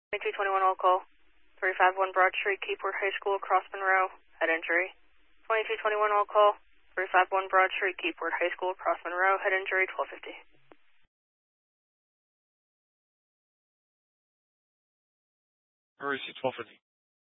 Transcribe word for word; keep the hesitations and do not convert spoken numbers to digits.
twenty-two twenty-one all call. three five one Broad Street, Keyport High School, across Monroe, head injury. twenty-two twenty-one all call. three five one Broad Street, Keyport High School, across Monroe, head injury, twelve fifty. Where is he? twelve fifty.